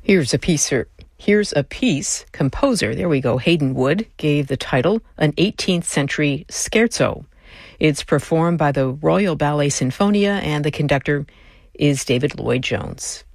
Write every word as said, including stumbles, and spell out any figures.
Here's a piece, here's a piece composer, there we go, Hayden Wood, gave the title an eighteenth century scherzo. It's performed by the Royal Ballet Sinfonia, and the conductor is David Lloyd Jones.